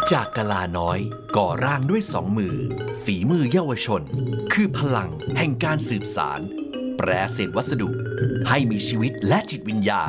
จากกะลาน้อยก่อร่างด้วย2 มือฝีมือเยาวชนคือพลังแห่งการสืบสารแปรเศษวัสดุให้มีชีวิตและจิตวิญญาณ